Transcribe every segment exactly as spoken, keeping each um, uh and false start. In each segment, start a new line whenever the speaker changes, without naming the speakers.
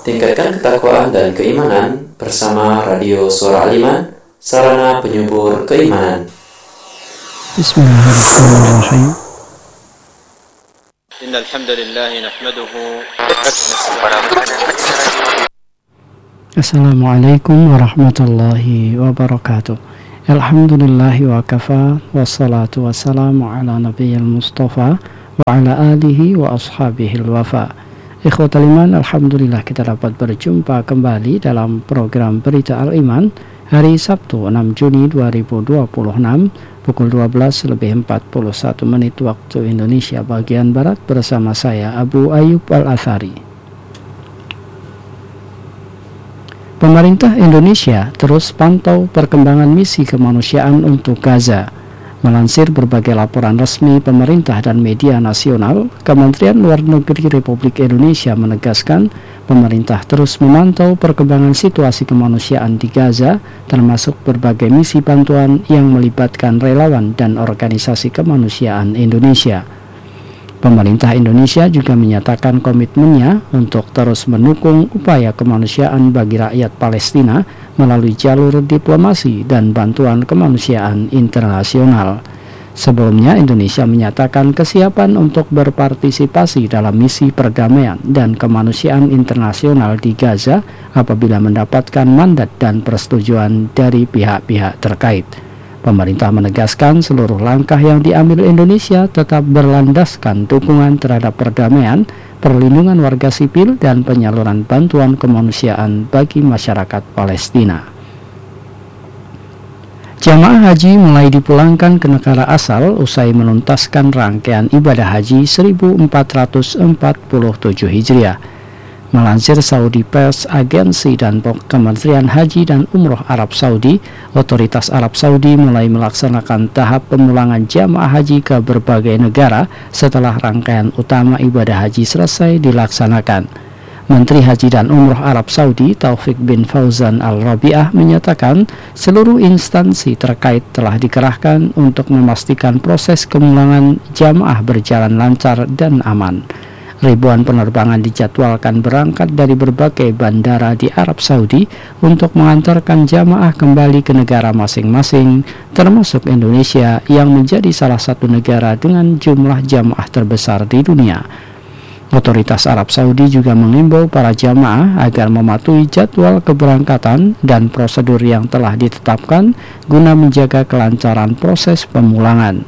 tingkatkan ketakwaan dan keimanan bersama Radio Suara Al-Iman, sarana penyubur keimanan.
Bismillahirrahmanirrahim.
Innal hamdalillah nahmaduhu.
Assalamualaikum warahmatullahi wabarakatuh. Alhamdulillahi wa kafa, wassalatu wassalamu ala nabiyil mustafa wa ala alihi wa ashabihil wafa. Ikhwatal iman, alhamdulillah kita dapat berjumpa kembali dalam program Berita Al-Iman hari Sabtu enam Juni dua ribu dua puluh enam pukul dua belas lebih empat puluh satu menit waktu Indonesia bagian Barat bersama saya Abu Ayyub Al-Athari. Pemerintah Indonesia terus pantau perkembangan misi kemanusiaan untuk Gaza. Melansir berbagai laporan resmi pemerintah dan media nasional, Kementerian Luar Negeri Republik Indonesia menegaskan pemerintah terus memantau perkembangan situasi kemanusiaan di Gaza, termasuk berbagai misi bantuan yang melibatkan relawan dan organisasi kemanusiaan Indonesia. Pemerintah Indonesia juga menyatakan komitmennya untuk terus mendukung upaya kemanusiaan bagi rakyat Palestina melalui jalur diplomasi dan bantuan kemanusiaan internasional. Sebelumnya, Indonesia menyatakan kesiapan untuk berpartisipasi dalam misi perdamaian dan kemanusiaan internasional di Gaza apabila mendapatkan mandat dan persetujuan dari pihak-pihak terkait. Pemerintah menegaskan seluruh langkah yang diambil Indonesia tetap berlandaskan dukungan terhadap perdamaian, perlindungan warga sipil, dan penyaluran bantuan kemanusiaan bagi masyarakat Palestina. Jamaah haji mulai dipulangkan ke negara asal usai menuntaskan rangkaian ibadah haji seribu empat ratus empat puluh tujuh Hijriah. Melansir Saudi Press Agency dan Kementerian Haji dan Umroh Arab Saudi, otoritas Arab Saudi mulai melaksanakan tahap pemulangan jamaah haji ke berbagai negara setelah rangkaian utama ibadah haji selesai dilaksanakan. Menteri Haji dan Umroh Arab Saudi Taufik bin Fauzan Al-Rabi'ah menyatakan seluruh instansi terkait telah dikerahkan untuk memastikan proses pemulangan jamaah berjalan lancar dan aman. Ribuan penerbangan dijadwalkan berangkat dari berbagai bandara di Arab Saudi untuk mengantarkan jamaah kembali ke negara masing-masing, termasuk Indonesia yang menjadi salah satu negara dengan jumlah jamaah terbesar di dunia. Otoritas Arab Saudi juga mengimbau para jamaah agar mematuhi jadwal keberangkatan dan prosedur yang telah ditetapkan guna menjaga kelancaran proses pemulangan.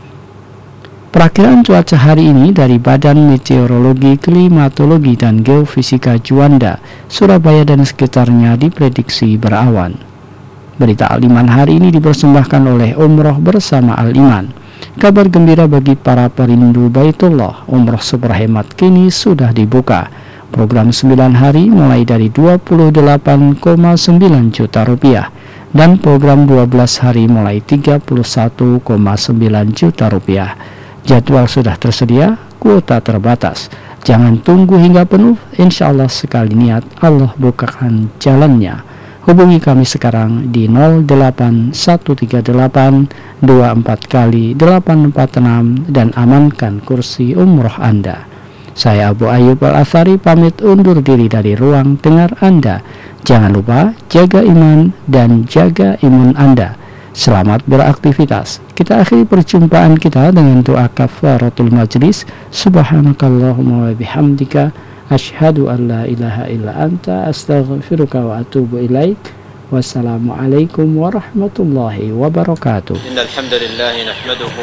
Perakiraan cuaca hari ini dari Badan Meteorologi, Klimatologi, dan Geofisika Juanda, Surabaya dan sekitarnya diprediksi berawan. Berita Al-Iman hari ini dipersembahkan oleh Umroh Bersama Al-Iman. Kabar gembira bagi para perindu Baitullah, umroh super hemat kini sudah dibuka. Program sembilan hari mulai dari dua puluh delapan koma sembilan juta rupiah dan program dua belas hari mulai tiga puluh satu koma sembilan juta rupiah. Jadwal sudah tersedia, kuota terbatas. Jangan tunggu hingga penuh, insya Allah sekali niat Allah bukakan jalannya. Hubungi kami sekarang di nol delapan satu tiga delapan dua empat kali delapan empat enam dan amankan kursi umroh Anda. Saya Abu Ayyub Al-Athari pamit undur diri dari ruang dengar Anda. Jangan lupa jaga iman dan jaga imun Anda. Selamat beraktivitas. Kita akhiri perjumpaan kita dengan doa kafaratul majlis. Subhanakallahumma wa bihamdika asyhadu an la ilaha illa anta astaghfiruka wa atubu ilaik. Wassalamualaikum warahmatullahi wabarakatuh.
Innal hamdalillah nahmaduhu.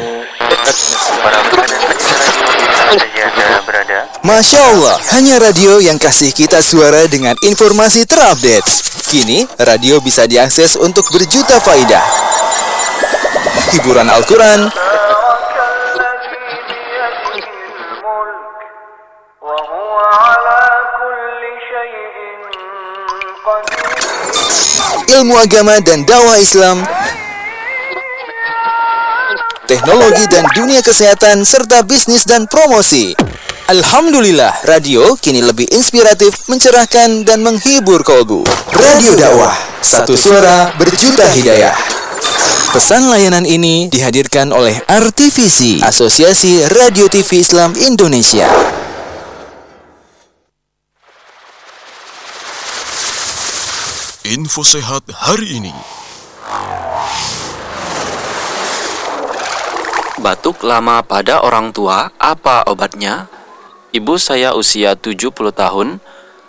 Masya Allah, hanya radio yang kasih kita suara dengan informasi terupdate. Kini, radio bisa diakses untuk berjuta faidah. Hiburan Al-Quran, ilmu agama dan dakwah Islam, teknologi dan dunia kesehatan, serta bisnis dan promosi. Alhamdulillah, radio kini lebih inspiratif, mencerahkan, dan menghibur kolbu. Radio dakwah, satu suara berjuta hidayah. Pesan layanan ini dihadirkan oleh R T V C, Asosiasi Radio T V Islam Indonesia.
Info sehat hari ini.
Batuk lama pada orang tua, apa obatnya? Ibu saya usia tujuh puluh tahun.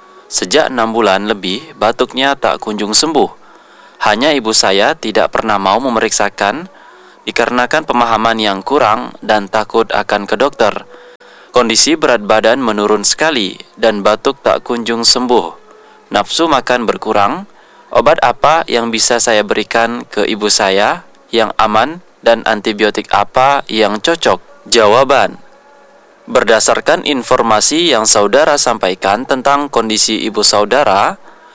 Sejak enam bulan lebih, batuknya tak kunjung sembuh. Hanya ibu saya tidak pernah mau memeriksakan dikarenakan pemahaman yang kurang dan takut akan ke dokter. Kondisi berat badan menurun sekali dan batuk tak kunjung sembuh. Nafsu makan berkurang. Obat apa yang bisa saya berikan ke ibu saya yang aman dan antibiotik apa yang cocok? Jawaban: berdasarkan informasi yang saudara sampaikan tentang kondisi ibu saudara,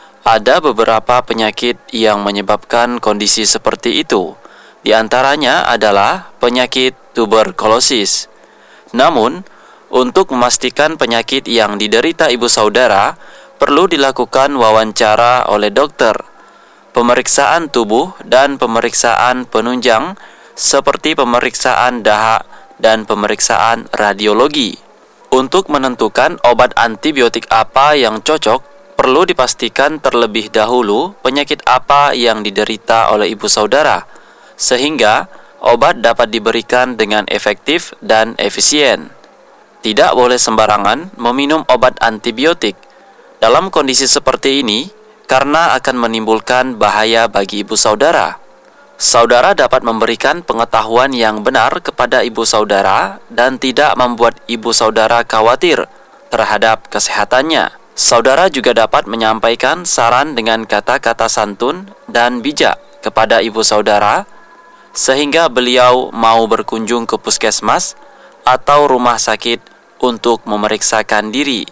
ada beberapa penyakit yang menyebabkan kondisi seperti itu. Di antaranya adalah penyakit tuberkulosis. Namun, untuk memastikan penyakit yang diderita ibu saudara, perlu dilakukan wawancara oleh dokter, pemeriksaan tubuh dan pemeriksaan penunjang seperti pemeriksaan dahak dan pemeriksaan radiologi. Untuk menentukan obat antibiotik apa yang cocok, perlu dipastikan terlebih dahulu penyakit apa yang diderita oleh ibu saudara, sehingga obat dapat diberikan dengan efektif dan efisien. Tidak boleh sembarangan meminum obat antibiotik dalam kondisi seperti ini karena akan menimbulkan bahaya bagi ibu saudara. Saudara dapat memberikan pengetahuan yang benar kepada ibu saudara dan tidak membuat ibu saudara khawatir terhadap kesehatannya. Saudara juga dapat menyampaikan saran dengan kata-kata santun dan bijak kepada ibu saudara, sehingga beliau mau berkunjung ke puskesmas atau rumah sakit untuk memeriksakan diri.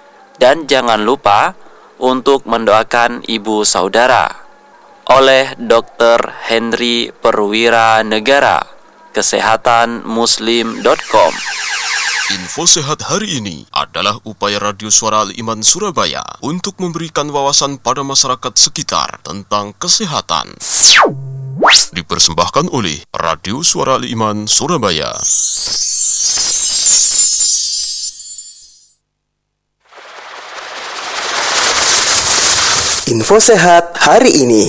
Dan jangan lupa untuk mendoakan ibu saudara. Oleh dokter Henry Perwira Negara, kesehatan muslim dot com.
Info sehat hari ini adalah upaya Radio Suara Al-Iman Surabaya untuk memberikan wawasan pada masyarakat sekitar tentang kesehatan. Dipersembahkan oleh Radio Suara Al-Iman Surabaya.
Info sehat hari ini.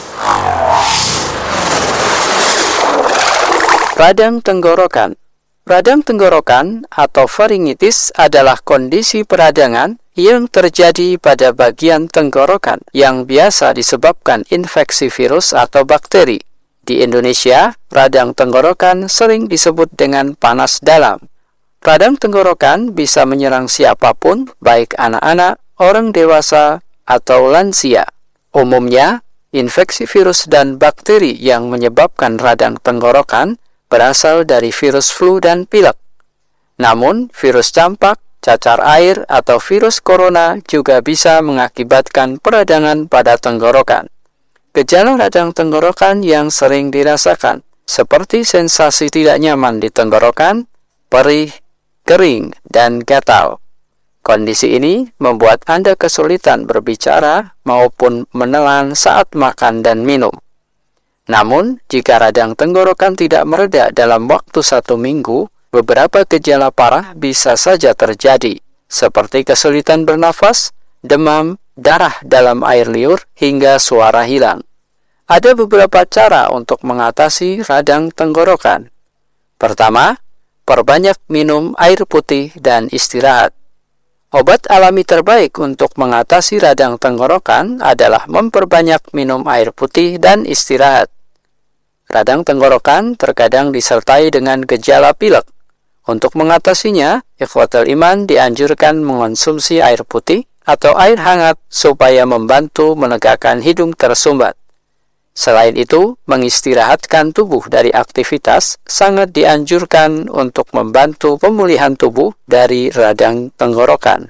Radang tenggorokan. Radang tenggorokan atau faringitis adalah kondisi peradangan yang terjadi pada bagian tenggorokan yang biasa disebabkan infeksi virus atau bakteri. Di Indonesia, radang tenggorokan sering disebut dengan panas dalam. Radang tenggorokan bisa menyerang siapapun, baik anak-anak, orang dewasa, atau lansia. Umumnya, infeksi virus dan bakteri yang menyebabkan radang tenggorokan berasal dari virus flu dan pilek. Namun, virus campak, cacar air, atau virus corona juga bisa mengakibatkan peradangan pada tenggorokan. Gejala radang tenggorokan yang sering dirasakan, seperti sensasi tidak nyaman di tenggorokan, perih, kering, dan gatal. Kondisi ini membuat Anda kesulitan berbicara maupun menelan saat makan dan minum. Namun, jika radang tenggorokan tidak mereda dalam waktu satu minggu, beberapa gejala parah bisa saja terjadi, seperti kesulitan bernafas, demam, darah dalam air liur, hingga suara hilang. Ada beberapa cara untuk mengatasi radang tenggorokan. Pertama, perbanyak minum air putih dan istirahat. Obat alami terbaik untuk mengatasi radang tenggorokan adalah memperbanyak minum air putih dan istirahat. Radang tenggorokan terkadang disertai dengan gejala pilek. Untuk mengatasinya, ikhwatul iman dianjurkan mengonsumsi air putih atau air hangat supaya membantu menegakkan hidung tersumbat. Selain itu, mengistirahatkan tubuh dari aktivitas sangat dianjurkan untuk membantu pemulihan tubuh dari radang tenggorokan.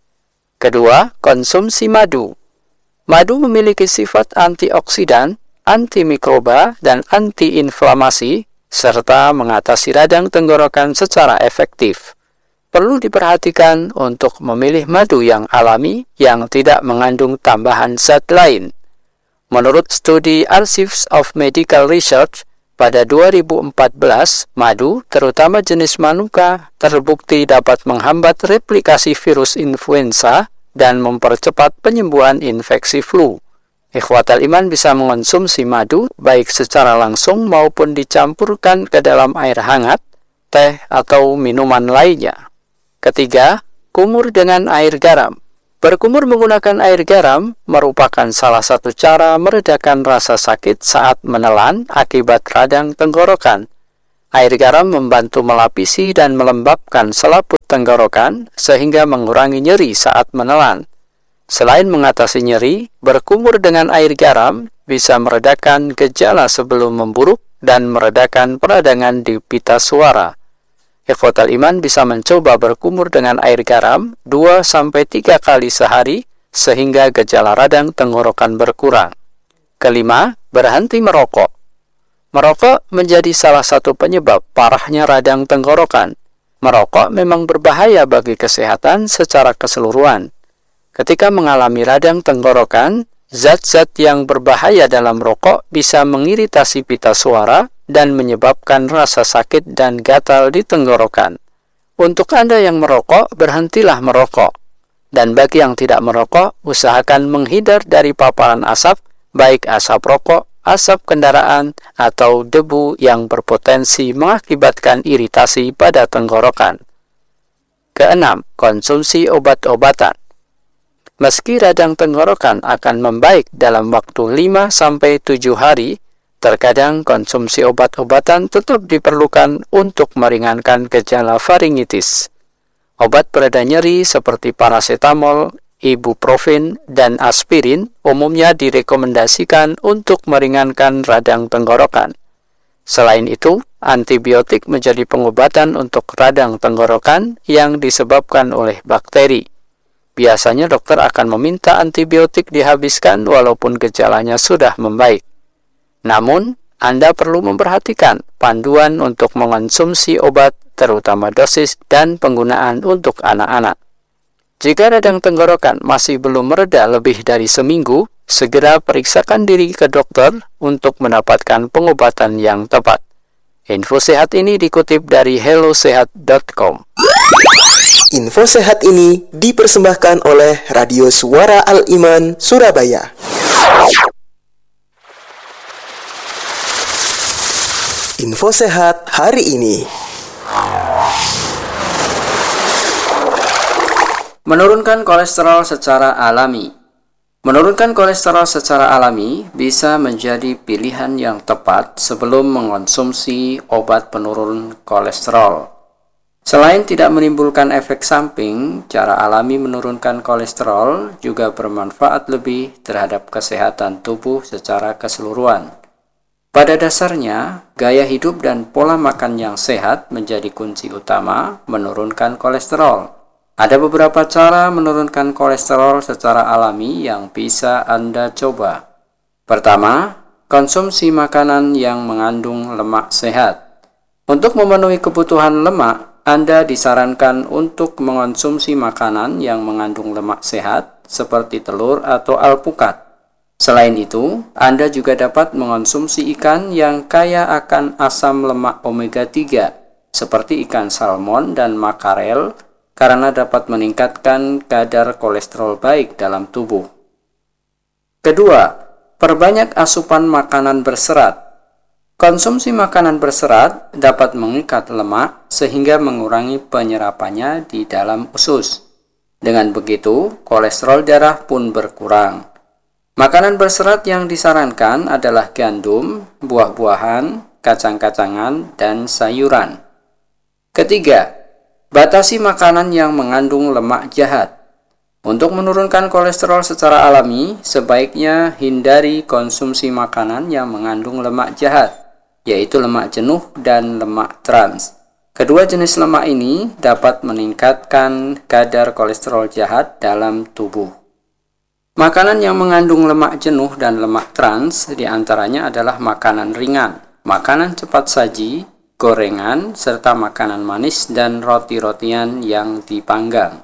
Kedua, konsumsi madu. Madu memiliki sifat antioksidan, antimikroba, dan antiinflamasi, serta mengatasi radang tenggorokan secara efektif. Perlu diperhatikan untuk memilih madu yang alami yang tidak mengandung tambahan zat lain. Menurut studi Archives of Medical Research, pada dua ribu empat belas, madu, terutama jenis Manuka, terbukti dapat menghambat replikasi virus influenza dan mempercepat penyembuhan infeksi flu. Ikhwatal iman bisa mengonsumsi madu baik secara langsung maupun dicampurkan ke dalam air hangat, teh atau minuman lainnya. Ketiga, kumur dengan air garam. Berkumur menggunakan air garam merupakan salah satu cara meredakan rasa sakit saat menelan akibat radang tenggorokan. Air garam membantu melapisi dan melembabkan selaput tenggorokan sehingga mengurangi nyeri saat menelan. Selain mengatasi nyeri, berkumur dengan air garam bisa meredakan gejala sebelum memburuk dan meredakan peradangan di pita suara. Ikhwatal iman bisa mencoba berkumur dengan air garam dua sampai tiga kali sehari sehingga gejala radang tenggorokan berkurang. Kelima, berhenti merokok. Merokok menjadi salah satu penyebab parahnya radang tenggorokan. Merokok memang berbahaya bagi kesehatan secara keseluruhan. Ketika mengalami radang tenggorokan, zat-zat yang berbahaya dalam rokok bisa mengiritasi pita suara dan menyebabkan rasa sakit dan gatal di tenggorokan. Untuk Anda yang merokok, berhentilah merokok. Dan bagi yang tidak merokok, usahakan menghindar dari paparan asap, baik asap rokok, asap kendaraan, atau debu yang berpotensi mengakibatkan iritasi pada tenggorokan. Keenam, konsumsi obat-obatan. Meski radang tenggorokan akan membaik dalam waktu lima sampai tujuh hari, terkadang konsumsi obat-obatan tetap diperlukan untuk meringankan gejala faringitis. Obat pereda nyeri seperti paracetamol, ibuprofen, dan aspirin umumnya direkomendasikan untuk meringankan radang tenggorokan. Selain itu, antibiotik menjadi pengobatan untuk radang tenggorokan yang disebabkan oleh bakteri. Biasanya dokter akan meminta antibiotik dihabiskan walaupun gejalanya sudah membaik. Namun, Anda perlu memperhatikan panduan untuk mengonsumsi obat, terutama dosis dan penggunaan untuk anak-anak. Jika radang tenggorokan masih belum mereda lebih dari seminggu, segera periksakan diri ke dokter untuk mendapatkan pengobatan yang tepat. Info sehat ini dikutip dari hello sehat dot com.
Info sehat ini dipersembahkan oleh Radio Suara Al-Iman Surabaya. Info sehat hari ini.
Menurunkan kolesterol secara alami. Menurunkan kolesterol secara alami bisa menjadi pilihan yang tepat sebelum mengonsumsi obat penurun kolesterol. Selain tidak menimbulkan efek samping, cara alami menurunkan kolesterol juga bermanfaat lebih terhadap kesehatan tubuh secara keseluruhan. Pada dasarnya, gaya hidup dan pola makan yang sehat menjadi kunci utama menurunkan kolesterol. Ada beberapa cara menurunkan kolesterol secara alami yang bisa Anda coba. Pertama, konsumsi makanan yang mengandung lemak sehat. Untuk memenuhi kebutuhan lemak, Anda disarankan untuk mengonsumsi makanan yang mengandung lemak sehat seperti telur atau alpukat. Selain itu, Anda juga dapat mengonsumsi ikan yang kaya akan asam lemak omega tiga seperti ikan salmon dan makarel karena dapat meningkatkan kadar kolesterol baik dalam tubuh. Kedua, perbanyak asupan makanan berserat. Konsumsi makanan berserat dapat mengikat lemak sehingga mengurangi penyerapannya di dalam usus. Dengan begitu, kolesterol darah pun berkurang. Makanan berserat yang disarankan adalah gandum, buah-buahan, kacang-kacangan, dan sayuran. Ketiga, batasi makanan yang mengandung lemak jahat. Untuk menurunkan kolesterol secara alami, sebaiknya hindari konsumsi makanan yang mengandung lemak jahat, yaitu lemak jenuh dan lemak trans. Kedua jenis lemak ini dapat meningkatkan kadar kolesterol jahat dalam tubuh. Makanan yang mengandung lemak jenuh dan lemak trans diantaranya adalah makanan ringan, makanan cepat saji, gorengan, serta makanan manis dan roti-rotian yang dipanggang.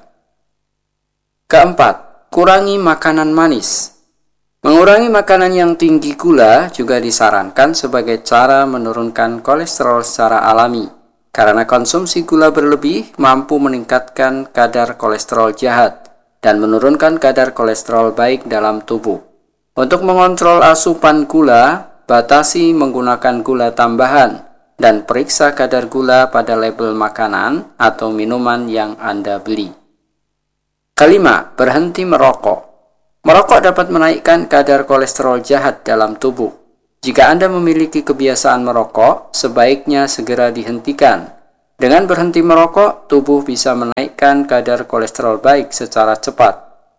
Keempat, kurangi makanan manis. Mengurangi makanan yang tinggi gula juga disarankan sebagai cara menurunkan kolesterol secara alami, karena konsumsi gula berlebih mampu meningkatkan kadar kolesterol jahat dan menurunkan kadar kolesterol baik dalam tubuh.
Untuk mengontrol asupan gula, batasi menggunakan gula tambahan dan periksa kadar gula pada label makanan atau minuman yang Anda beli. Kelima, berhenti merokok. Merokok dapat menaikkan kadar kolesterol jahat dalam tubuh. Jika Anda memiliki kebiasaan merokok, sebaiknya segera dihentikan. Dengan berhenti merokok, tubuh bisa menaikkan kadar kolesterol baik secara cepat.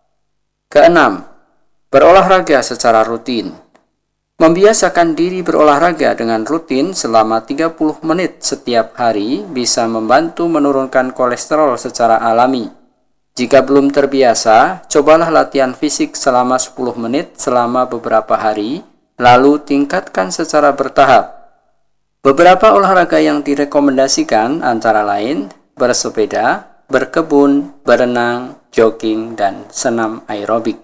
Keenam, berolahraga secara rutin. Membiasakan diri berolahraga dengan rutin selama tiga puluh menit setiap hari bisa membantu menurunkan kolesterol secara alami. Jika belum terbiasa, cobalah latihan fisik selama sepuluh menit selama beberapa hari, lalu tingkatkan secara bertahap. Beberapa olahraga yang direkomendasikan antara lain bersepeda, berkebun, berenang, jogging, dan senam aerobik.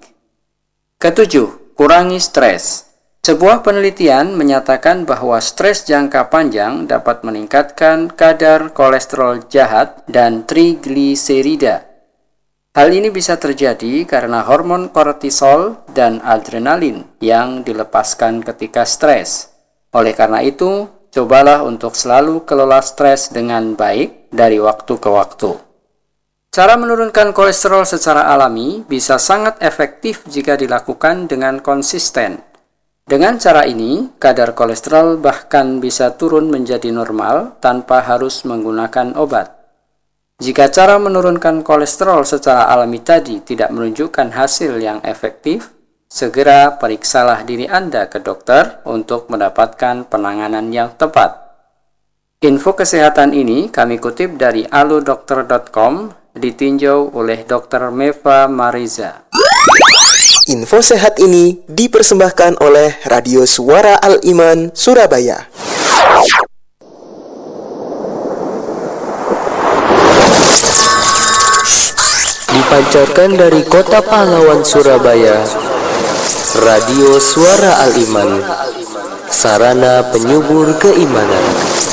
Ketujuh, kurangi stres. Sebuah penelitian menyatakan bahwa stres jangka panjang dapat meningkatkan kadar kolesterol jahat dan trigliserida. Hal ini bisa terjadi karena hormon kortisol dan adrenalin yang dilepaskan ketika stres. Oleh karena itu, cobalah untuk selalu kelola stres dengan baik dari waktu ke waktu. Cara menurunkan kolesterol secara alami bisa sangat efektif jika dilakukan dengan konsisten. Dengan cara ini, kadar kolesterol bahkan bisa turun menjadi normal tanpa harus menggunakan obat. Jika cara menurunkan kolesterol secara alami tadi tidak menunjukkan hasil yang efektif, segera periksalah diri Anda ke dokter untuk mendapatkan penanganan yang tepat. Info kesehatan ini kami kutip dari alodokter dot com, ditinjau oleh dokter Meva Mariza.
Info sehat ini dipersembahkan oleh Radio Suara Al-Iman Surabaya. Dipancarkan dari Kota Pahlawan Surabaya, Radio Suara Al-Iman, sarana penyubur keimanan.